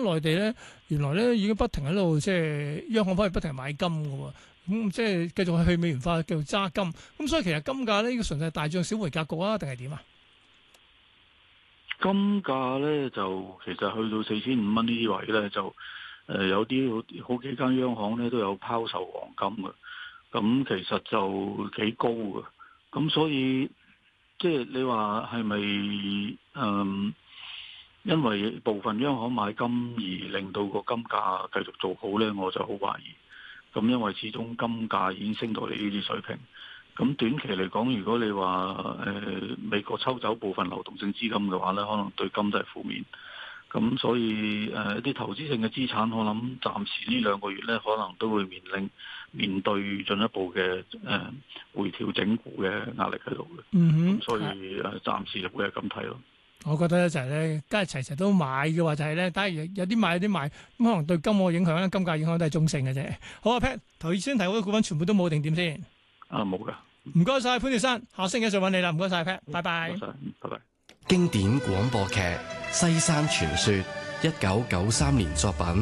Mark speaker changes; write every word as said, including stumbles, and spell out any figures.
Speaker 1: 翻內地咧，原來咧已經不停喺度即係央行方面不停係買金嘅喎，咁、嗯、即係繼續去美元化，繼續揸金。咁所以其實金價呢，呢個純粹係大漲小回格局啊，定係點啊？
Speaker 2: 金價咧就其實去到四千五蚊呢啲位咧，就誒、呃、有啲好好幾間央行咧都有拋售黃金嘅，咁其實就幾高嘅，咁所以即係你話係咪誒因為部分央行買金而令到個金價繼續做好咧？我就好懷疑。咁因為始終金價已經升到嚟呢啲水平。咁短期嚟講，如果你話誒、呃、美國抽走部分流動性資金嘅話咧，可能對金都係負面。咁所以誒一啲、呃、投資性嘅資產，我諗暫時呢兩個月咧，可能都會面臨面對進一步嘅誒、呃、回調整固嘅壓力喺度嘅。
Speaker 1: 嗯哼，
Speaker 2: 所以誒、呃、暫時就會係咁睇咯。
Speaker 1: 我覺得咧就係咧，梗係齊齊都買嘅話就係咧，但係有啲買有啲賣，咁可能對金個影響咧，金價影響都係中性嘅啫。好啊，Pat，頭先提好多股份全部都冇定點先。
Speaker 2: 啊，冇噶。
Speaker 1: 唔該晒潘鐵珊，下星期再揾你啦。唔該晒 Pat，拜拜。
Speaker 2: 唔該晒，拜拜。
Speaker 3: 經典廣播劇《西山傳說》，一九九三年作品。